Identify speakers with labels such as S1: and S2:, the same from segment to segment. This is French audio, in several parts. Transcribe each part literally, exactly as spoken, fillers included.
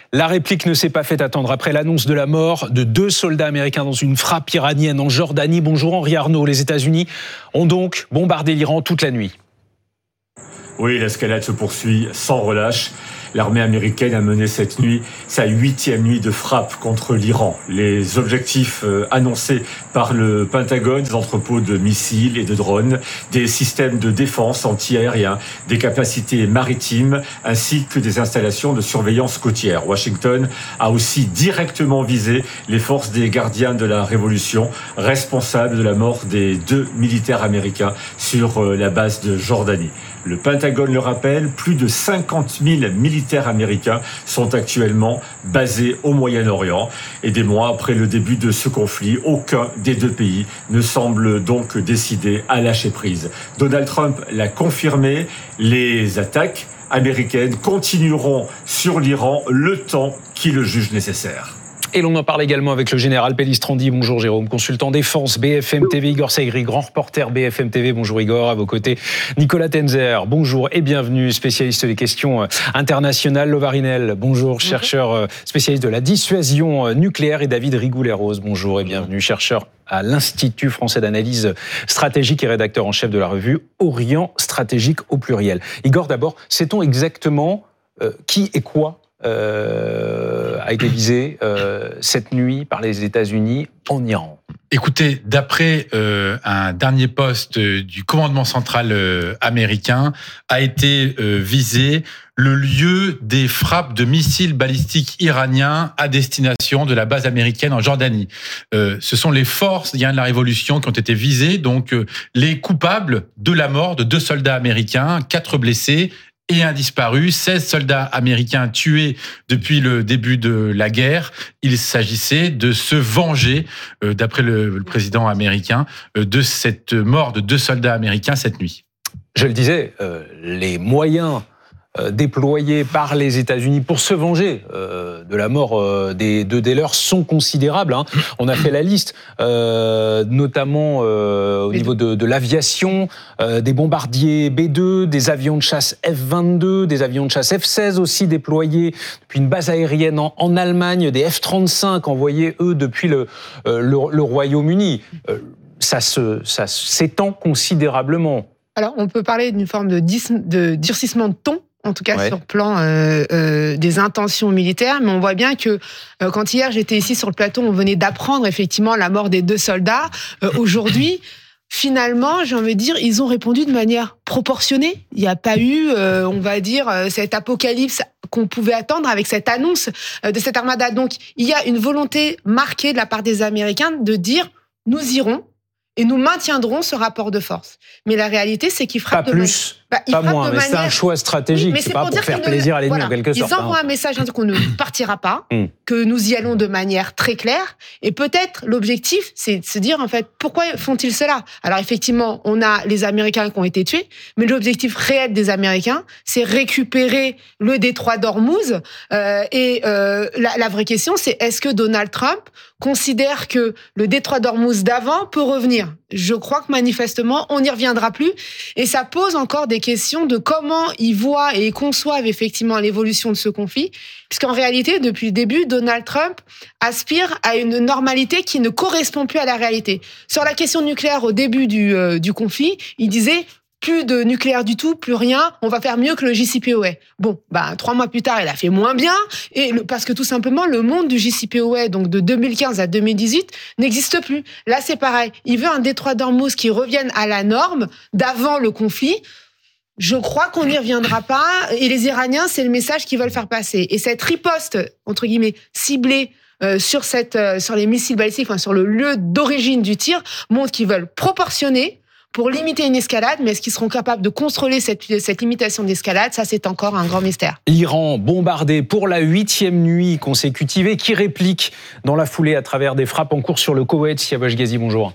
S1: La réplique ne s'est pas fait attendre après l'annonce de la mort de deux soldats américains dans une frappe iranienne en Jordanie. Bonjour Henri Arnaud, les États-Unis ont donc bombardé l'Iran toute la nuit.
S2: Oui, l'escalade se poursuit sans relâche. L'armée américaine a mené cette nuit sa huitième nuit de frappe contre l'Iran. Les objectifs euh, annoncés par le Pentagone, des entrepôts de missiles et de drones, des systèmes de défense anti-aériens, des capacités maritimes, ainsi que des installations de surveillance côtière. Washington a aussi directement visé les forces des gardiens de la Révolution, responsables de la mort des deux militaires américains sur euh, la base de Jordanie. Le Pentagone le rappelle, plus de cinquante mille militaires américains sont actuellement basés au Moyen-Orient. Et des mois après le début de ce conflit, aucun des deux pays ne semble donc décidé à lâcher prise. Donald Trump l'a confirmé, les attaques américaines continueront sur l'Iran le temps qu'il le juge nécessaire.
S1: Et l'on en parle également avec le général Pellistrandi. Bonjour Jérôme, consultant défense B F M T V. Igor Segri, grand reporter B F M T V. Bonjour Igor, à vos côtés Nicolas Tenzer. Bonjour et bienvenue, spécialiste des questions internationales. Lovarinel, bonjour, bonjour. Chercheur spécialiste de la dissuasion nucléaire. Et David Rigoulet-Rose, bonjour et bienvenue, chercheur à l'Institut français d'analyse stratégique et rédacteur en chef de la revue Orient Stratégique au pluriel. Igor, d'abord, sait-on exactement euh, qui et quoi Euh, a été visé euh, cette nuit par les États-Unis en Iran?
S3: Écoutez, d'après euh, un dernier poste du commandement central euh, américain, a été euh, visé le lieu des frappes de missiles balistiques iraniens à destination de la base américaine en Jordanie. Euh, ce sont les forces de la Révolution qui ont été visées, donc euh, les coupables de la mort de deux soldats américains, quatre blessés et un disparu, seize soldats américains tués depuis le début de la guerre. Il s'agissait de se venger, euh, d'après le, le président américain, euh, de cette mort de deux soldats américains cette nuit.
S1: Je le disais, euh, les moyens euh, déployés par les États-Unis pour se venger euh, de la mort euh, des deux des leurs sont considérables. Hein. On a fait la liste, euh, notamment euh, au niveau de, de l'aviation, euh, des bombardiers B deux, des avions de chasse F vingt-deux, des avions de chasse F seize aussi déployés depuis une base aérienne en, en Allemagne, des F trente-cinq envoyés, eux, depuis le, euh, le, le Royaume-Uni. Euh, ça, se, ça s'étend considérablement.
S4: Alors, on peut parler d'une forme de, dis, de durcissement de ton, en tout cas ouais. sur le plan euh, euh, des intentions militaires, mais on voit bien que euh, quand hier j'étais ici sur le plateau, on venait d'apprendre effectivement la mort des deux soldats. Euh, aujourd'hui, finalement, j'ai envie de dire, ils ont répondu de manière proportionnée. Il n'y a pas eu, euh, on va dire, cet apocalypse qu'on pouvait attendre avec cette annonce euh, de cette armada. Donc, il y a une volonté marquée de la part des Américains de dire, nous irons, et nous maintiendrons ce rapport de force. Mais la réalité, c'est qu'ils frappent
S1: pas
S4: de
S1: plus,
S4: bah,
S1: pas moins, mais manière... c'est un choix stratégique. Oui, c'est, c'est pas pour, pour faire plaisir à l'ennemi voilà. en quelque sorte.
S4: Ils envoient hein. un message qu'on ne partira pas, mm. que nous y allons de manière très claire. Et peut-être l'objectif, c'est de se dire en fait, pourquoi font-ils cela? Alors effectivement, on a les Américains qui ont été tués, mais l'objectif réel des Américains, c'est récupérer le détroit d'Ormuz. Euh, et euh, la, la vraie question, c'est est-ce que Donald Trump considère que le détroit d'Ormuz d'avant peut revenir? Je crois que manifestement, on n'y reviendra plus. Et ça pose encore des questions de comment ils voient et conçoivent effectivement l'évolution de ce conflit. Puisqu'en réalité, depuis le début, Donald Trump aspire à une normalité qui ne correspond plus à la réalité. Sur la question nucléaire, au début du, euh, du conflit, il disait... plus de nucléaire du tout, plus rien, on va faire mieux que le J C P O A. Bon, bah, trois mois plus tard, il a fait moins bien, et le, parce que tout simplement, le monde du J C P O A, donc de deux mille quinze à deux mille dix-huit, n'existe plus. Là, c'est pareil. Il veut un détroit d'Ormuz qui revienne à la norme d'avant le conflit. Je crois qu'on n'y reviendra pas, et les Iraniens, c'est le message qu'ils veulent faire passer. Et cette riposte, entre guillemets, ciblée, Euh, sur, cette, euh, sur les missiles balistiques, enfin, sur le lieu d'origine du tir, montre qu'ils veulent proportionner pour limiter une escalade, mais est-ce qu'ils seront capables de contrôler cette, cette limitation d'escalade? Ça, c'est encore un grand mystère.
S1: L'Iran bombardé pour la huitième nuit consécutive et qui réplique dans la foulée à travers des frappes en cours sur le Koweït. Siavash Ghazi, bonjour.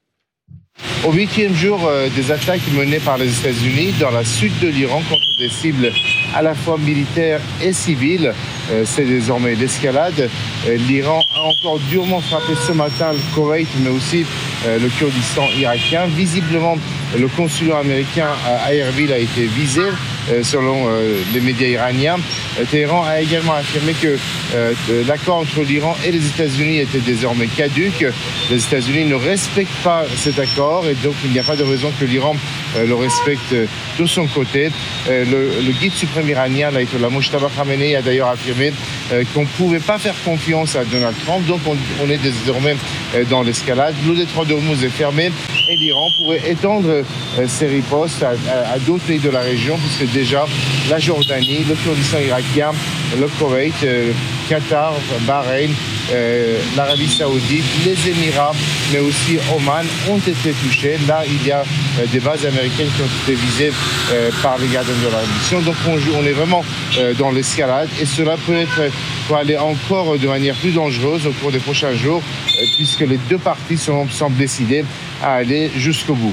S5: Au huitième jour euh, des attaques menées par les États-Unis dans la sud de l'Iran contre des cibles à la fois militaires et civiles, euh, c'est désormais l'escalade. Euh, L'Iran a encore durement frappé ce matin le Koweït, mais aussi euh, le Kurdistan irakien. Visiblement, le consulat américain à Erbil a été visé, euh, selon euh, les médias iraniens. Euh, Téhéran a également affirmé que euh, l'accord entre l'Iran et les États-Unis était désormais caduque. Les États-Unis ne respectent pas cet accord et donc il n'y a pas de raison que l'Iran euh, le respecte de son côté. Euh, le, le guide suprême iranien, l'ayatollah Mojtaba Khamenei, a d'ailleurs affirmé euh, qu'on ne pouvait pas faire confiance à Donald Trump, donc on, on est désormais euh, dans l'escalade. Le détroit d'Ormuz est fermé et l'Iran pourrait étendre euh, ses ripostes à, à, à d'autres pays de la région, puisque déjà la Jordanie, le Kurdistan irakien, le Koweït, euh, Qatar, Bahreïn, euh, l'Arabie Saoudite, les Émirats, mais aussi Oman ont été touchés. Là, il y a euh, des bases américaines qui ont été visées euh, par les gardiens de la révolution. Donc on, joue, on est vraiment euh, dans l'escalade et cela peut être peut aller encore de manière plus dangereuse au cours des prochains jours, euh, puisque les deux parties sont, semblent décidées à aller jusqu'au bout.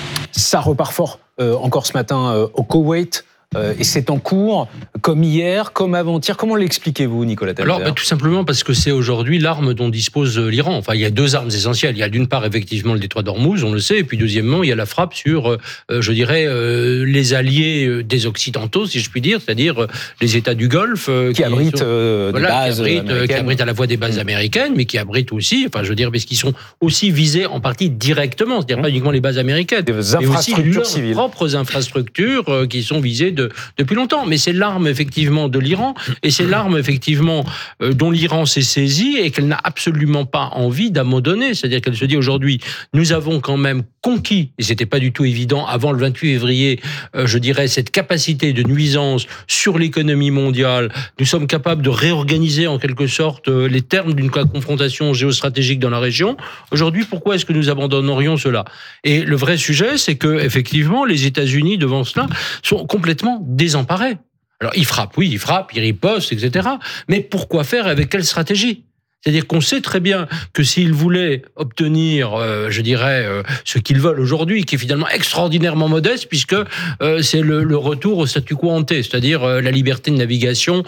S1: Ça repart fort euh, encore ce matin euh, au Koweït. Euh, et c'est en cours, comme hier, comme avant-hier. Comment l'expliquez-vous, Nicolas Tenzer ?
S6: Alors, bah, tout simplement parce que c'est aujourd'hui l'arme dont dispose l'Iran. Enfin, il y a deux armes essentielles. Il y a d'une part, effectivement, le détroit d'Ormuz, on le sait, et puis deuxièmement, il y a la frappe sur, euh, je dirais, euh, les alliés des Occidentaux, si je puis dire, c'est-à-dire euh, les États du Golfe. Euh,
S1: qui,
S6: qui
S1: abritent
S6: sont,
S1: euh, des
S6: voilà,
S1: bases
S6: qui abritent,
S1: américaines.
S6: qui abritent à la fois des bases
S1: mmh.
S6: américaines, mais qui abritent aussi, enfin, je veux dire, parce qu'ils sont aussi visés en partie directement, c'est-à-dire mmh. pas uniquement les bases américaines,
S1: des
S6: mais aussi leurs
S1: civiles.
S6: propres infrastructures euh, qui sont visées de, depuis longtemps. Mais c'est l'arme effectivement de l'Iran et c'est l'arme effectivement euh, dont l'Iran s'est saisi et qu'elle n'a absolument pas envie d'abandonner. C'est-à-dire qu'elle se dit aujourd'hui, nous avons quand même conquis, et c'était pas du tout évident avant le vingt-huit février, euh, je dirais cette capacité de nuisance sur l'économie mondiale. Nous sommes capables de réorganiser en quelque sorte euh, les termes d'une confrontation géostratégique dans la région. Aujourd'hui, pourquoi est-ce que nous abandonnerions cela ? Et le vrai sujet, c'est que effectivement, les États-Unis devant cela sont complètement désemparés. Alors, ils frappent, oui, ils frappent, ils ripostent, et cetera. Mais pourquoi faire et avec quelle stratégie ? C'est-à-dire qu'on sait très bien que s'ils voulaient obtenir, euh, je dirais, euh, ce qu'ils veulent aujourd'hui, qui est finalement extraordinairement modeste, puisque euh, c'est le, le retour au statu quo ante, c'est-à-dire euh, la liberté de navigation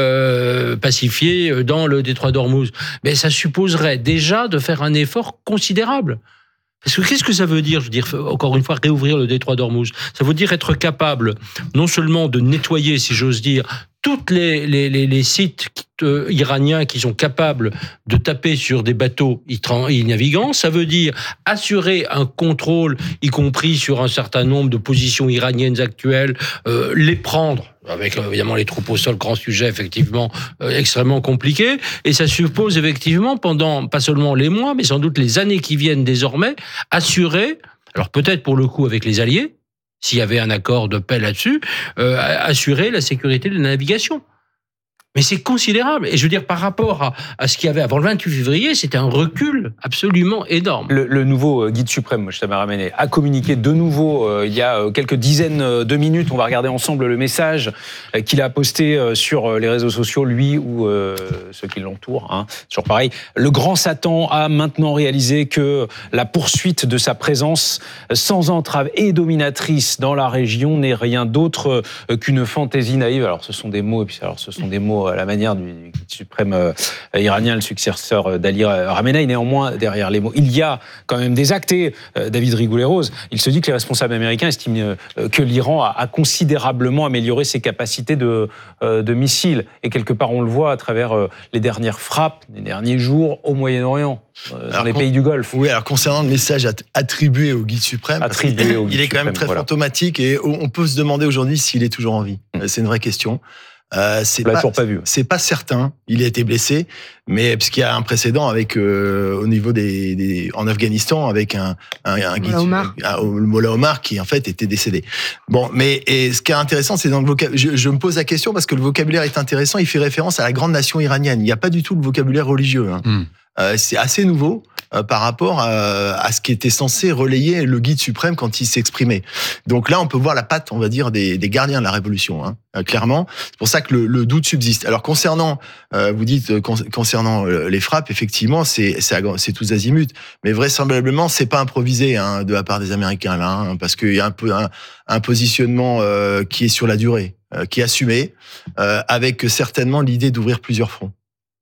S6: euh, pacifiée dans le détroit d'Ormuz. Mais ça supposerait déjà de faire un effort considérable. Parce que qu'est-ce que ça veut dire ? Je veux dire, encore une fois, réouvrir le détroit d'Ormuz. Ça veut dire être capable, non seulement de nettoyer, si j'ose dire, toutes les, les, les, les sites euh, iraniens qui sont capables de taper sur des bateaux y navigants. Ça veut dire assurer un contrôle, y compris sur un certain nombre de positions iraniennes actuelles, euh, les prendre, avec évidemment les troupes au sol, grand sujet effectivement euh, extrêmement compliqué. Et ça suppose effectivement, pendant pas seulement les mois, mais sans doute les années qui viennent désormais, assurer, alors peut-être pour le coup avec les alliés, s'il y avait un accord de paix là-dessus, euh, assurer la sécurité de la navigation. Mais c'est considérable. Et je veux dire, par rapport à, à ce qu'il y avait avant le vingt-huit février, c'était un recul absolument énorme.
S1: Le, le nouveau guide suprême, Mojtaba Khamenei, a communiqué de nouveau euh, il y a quelques dizaines de minutes. On va regarder ensemble le message euh, qu'il a posté euh, sur les réseaux sociaux, lui ou euh, ceux qui l'entourent. Hein. Toujours pareil. Le grand Satan a maintenant réalisé que la poursuite de sa présence sans entrave et dominatrice dans la région n'est rien d'autre euh, qu'une fantaisie naïve. Alors, ce sont des mots, et puis alors, ce sont des mots à la manière du guide suprême euh, iranien, le successeur d'Ali Khamenei. Néanmoins, derrière les mots, il y a quand même des actes. Et euh, David Rigoulet-Rose, il se dit que les responsables américains estiment euh, que l'Iran a, a considérablement amélioré ses capacités de, euh, de missiles. Et quelque part, on le voit à travers euh, les dernières frappes, les derniers jours au Moyen-Orient, euh, dans les pays du Golfe.
S7: Oui, alors concernant le message attribué au guide suprême,
S1: attribué au guide
S7: il est quand même
S1: suprême,
S7: très
S1: voilà.
S7: fantomatique et on peut se demander aujourd'hui s'il est toujours en vie. Mmh. C'est une vraie question. Euh, c'est
S1: pas,
S7: pas,
S1: pas vu.
S7: c'est pas certain. Il a été blessé, mais parce qu'il y a un précédent avec euh, au niveau des, des en Afghanistan avec un un, un guide,
S4: Omar.
S7: Un, un, le Mollah Omar qui en fait était décédé. Bon, mais et ce qui est intéressant, c'est dans le vocabulaire. Je, je me pose la question parce que le vocabulaire est intéressant. Il fait référence à la grande nation iranienne. Il n'y a pas du tout le vocabulaire religieux. Hein. Mm. Euh, c'est assez nouveau. Euh, par rapport à, à ce qui était censé relayer le guide suprême quand il s'exprimait. Donc là, on peut voir la patte, on va dire, des, des gardiens de la révolution, hein, euh, clairement. C'est pour ça que le, le doute subsiste. Alors concernant, euh, vous dites euh, con, concernant euh, les frappes, effectivement, c'est, c'est, c'est tous azimuts, mais vraisemblablement, c'est pas improvisé hein, de la part des Américains là, hein, parce qu'il y a un peu un, un positionnement euh, qui est sur la durée, euh, qui est assumé, euh, avec certainement l'idée d'ouvrir plusieurs fronts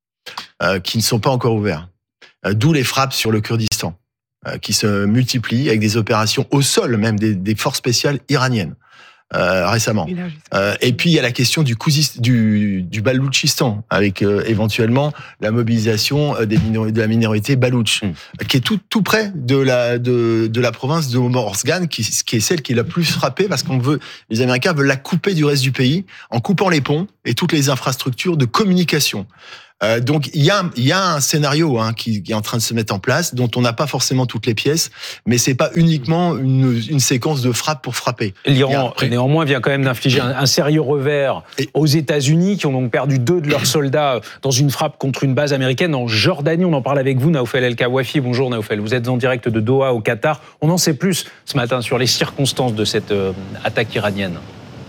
S7: euh, qui ne sont pas encore ouverts. D'où les frappes sur le Kurdistan, euh, qui se multiplient avec des opérations au sol, même des, des forces spéciales iraniennes. euh, récemment. Euh, et puis il y a la question du Kouzist, du, du Baloutchistan, avec euh, éventuellement la mobilisation des minor- de la minorité baloutche, mmh. qui est tout tout près de la de de la province de Morzgan, qui, qui est celle qui est la plus frappée parce qu'on veut, les Américains veulent la couper du reste du pays en coupant les ponts et toutes les infrastructures de communication. Euh, donc il y a il y a un scénario hein, qui, qui est en train de se mettre en place, dont on n'a pas forcément toutes les pièces, mais c'est pas uniquement une, une séquence de frappe pour frapper.
S1: L'Iran a... néanmoins vient quand même d'infliger un, un sérieux revers Et... aux États-Unis, qui ont donc perdu deux de leurs soldats dans une frappe contre une base américaine en Jordanie. On en parle avec vous, Naoufel El Kawafi. Bonjour Naoufel, vous êtes en direct de Doha au Qatar. On en sait plus ce matin sur les circonstances de cette euh, attaque iranienne.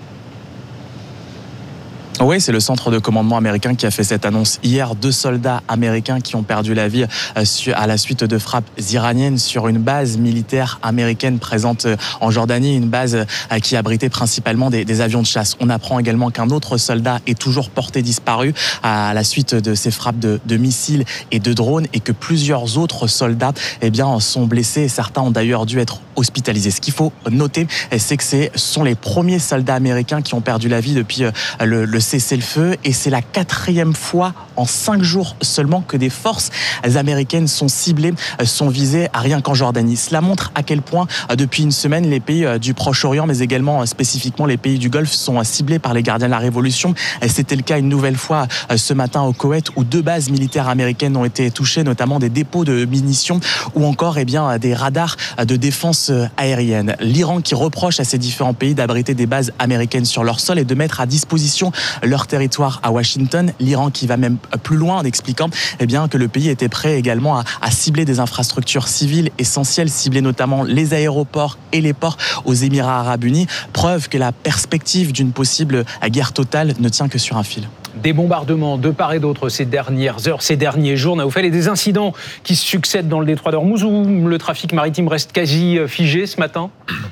S8: Oui, c'est le centre de commandement américain qui a fait cette annonce hier. Deux soldats américains qui ont perdu la vie à la suite de frappes iraniennes sur une base militaire américaine présente en Jordanie, une base qui abritait principalement des, des avions de chasse. On apprend également qu'un autre soldat est toujours porté disparu à la suite de ces frappes de, de missiles et de drones, et que plusieurs autres soldats eh bien, sont blessés. Certains ont d'ailleurs dû être hospitalisés. Ce qu'il faut noter, c'est que ce sont les premiers soldats américains qui ont perdu la vie depuis le, le cessez-le-feu, et c'est la quatrième fois en cinq jours seulement que des forces américaines sont ciblées, sont visées, à rien qu'en Jordanie. Cela montre à quel point, depuis une semaine, les pays du Proche-Orient, mais également spécifiquement les pays du Golfe, sont ciblés par les gardiens de la Révolution. C'était le cas une nouvelle fois ce matin au Koweït, où deux bases militaires américaines ont été touchées, notamment des dépôts de munitions ou encore eh bien, des radars de défense aérienne. L'Iran qui reproche à ces différents pays d'abriter des bases américaines sur leur sol et de mettre à disposition leur territoire à Washington. L'Iran qui va même plus loin en expliquant eh bien, que le pays était prêt également à, à cibler des infrastructures civiles essentielles, cibler notamment les aéroports et les ports aux Émirats arabes unis. Preuve que la perspective d'une possible guerre totale ne tient que sur un fil.
S1: Des bombardements de part et d'autre ces dernières heures, ces derniers jours, Naoufel, et des incidents qui se succèdent dans le détroit d'Ormuz, où le trafic maritime reste quasi figé ce matin ?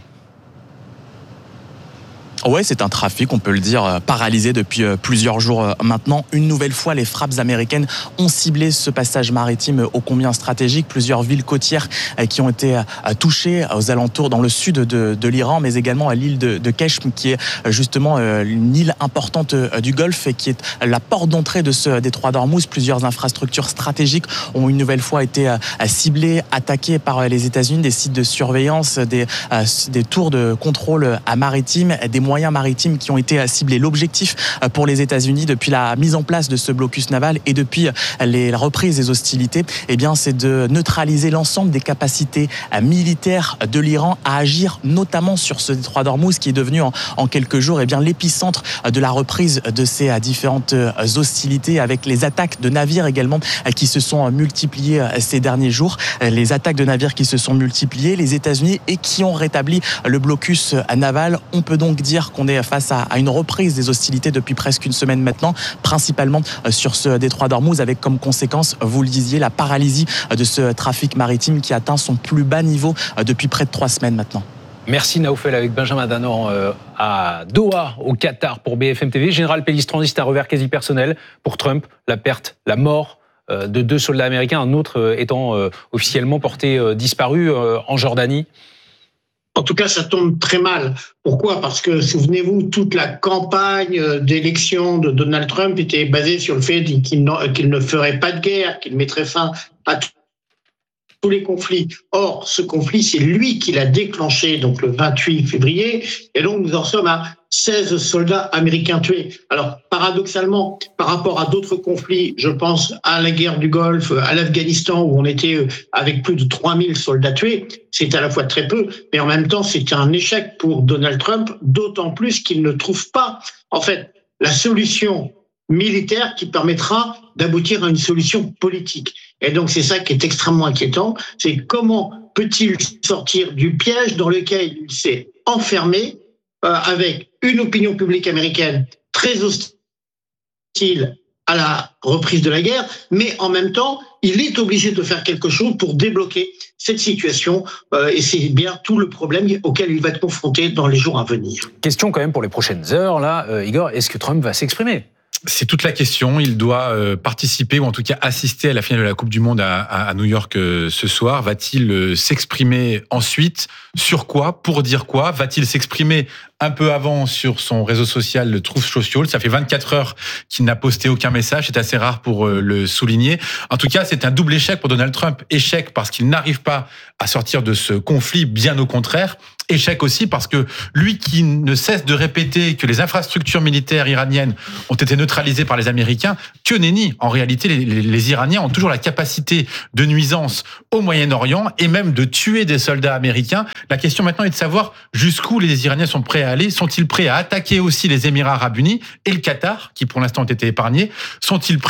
S8: Ouais, c'est un trafic, on peut le dire, paralysé depuis plusieurs jours maintenant. Une nouvelle fois, les frappes américaines ont ciblé ce passage maritime ô combien stratégique. Plusieurs villes côtières qui ont été touchées aux alentours, dans le sud de, de l'Iran, mais également à l'île de, de Keshm, qui est justement une île importante du Golfe et qui est la porte d'entrée de ce détroit d'Ormuz. Plusieurs infrastructures stratégiques ont une nouvelle fois été ciblées, attaquées par les États-Unis, des sites de surveillance, des, des tours de contrôle maritime, des moyens maritimes qui ont été ciblés. L'objectif pour les États-Unis depuis la mise en place de ce blocus naval et depuis les reprises des hostilités, eh bien, c'est de neutraliser l'ensemble des capacités militaires de l'Iran à agir, notamment sur ce détroit d'Ormuz qui est devenu en, en quelques jours eh bien, l'épicentre de la reprise de ces différentes hostilités, avec les attaques de navires également qui se sont multipliées ces derniers jours. Les attaques de navires qui se sont multipliées, les États-Unis, et qui ont rétabli le blocus naval. On peut donc dire qu'on est face à une reprise des hostilités depuis presque une semaine maintenant, principalement sur ce détroit d'Ormuz, avec comme conséquence, vous le disiez, la paralysie de ce trafic maritime qui atteint son plus bas niveau depuis près de trois semaines maintenant.
S1: Merci Naoufel, avec Benjamin Danan euh, à Doha, au Qatar, pour B F M T V. Général Pellistrandi, c'est un revers quasi personnel pour Trump, la perte, la mort euh, de deux soldats américains, un autre euh, étant euh, officiellement porté euh, disparu euh, en Jordanie.
S9: En tout cas, ça tombe très mal. Pourquoi ? Parce que, souvenez-vous, toute la campagne d'élection de Donald Trump était basée sur le fait qu'il ne ferait pas de guerre, qu'il mettrait fin à tous les conflits. Or, ce conflit, c'est lui qui l'a déclenché, donc le vingt-huit février, et donc nous en sommes à seize soldats américains tués. Alors, paradoxalement, par rapport à d'autres conflits, je pense à la guerre du Golfe, à l'Afghanistan, où on était avec plus de trois mille soldats tués, c'est à la fois très peu, mais en même temps, c'est un échec pour Donald Trump, d'autant plus qu'il ne trouve pas, en fait, la solution militaire qui permettra d'aboutir à une solution politique. Et donc, c'est ça qui est extrêmement inquiétant, c'est comment peut-il sortir du piège dans lequel il s'est enfermé, euh, avec une opinion publique américaine très hostile à la reprise de la guerre, mais en même temps, il est obligé de faire quelque chose pour débloquer cette situation, euh, et c'est bien tout le problème auquel il va être confronté dans les jours à venir.
S1: Question quand même pour les prochaines heures, là, euh, Igor, est-ce que Trump va s'exprimer ?
S3: C'est toute la question. Il doit euh, participer, ou en tout cas assister à la finale de la Coupe du Monde à, à, à New York euh, ce soir. Va-t-il euh, s'exprimer ensuite ? Sur quoi ? Pour dire quoi ? Va-t-il s'exprimer un peu avant sur son réseau social, le Truth Social. Ça fait vingt-quatre heures qu'il n'a posté aucun message. C'est assez rare pour le souligner. En tout cas, c'est un double échec pour Donald Trump. Échec parce qu'il n'arrive pas à sortir de ce conflit, bien au contraire. Échec aussi parce que lui qui ne cesse de répéter que les infrastructures militaires iraniennes ont été neutralisées par les Américains, que nenni. En réalité, les, les, les Iraniens ont toujours la capacité de nuisance au Moyen-Orient et même de tuer des soldats américains. La question maintenant est de savoir jusqu'où les Iraniens sont prêts à aller. Sont-ils prêts à attaquer aussi les Émirats arabes unis et le Qatar, qui pour l'instant ont été épargnés? Sont-ils prêts